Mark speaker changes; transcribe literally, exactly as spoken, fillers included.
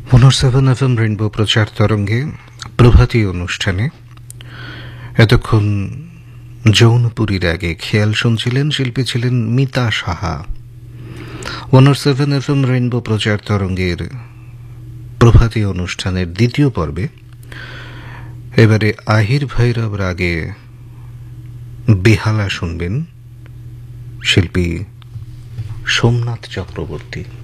Speaker 1: পুনর seven F M rainbow প্রচার তরঙ্গে প্রভাতী অনুষ্ঠানে এতক্ষণ যৌনপুরীর আগে খেয়াল শুনছিলেন। শিল্পী ছিলেন Mita Saha. One seven F M rainbow প্রচার তরঙ্গের প্রভাতী অনুষ্ঠানের দ্বিতীয় পর্বে এবারে আহির ভৈরব রাগে বেহালা শুনবেন শিল্পী সোমনাথ চক্রবর্তী।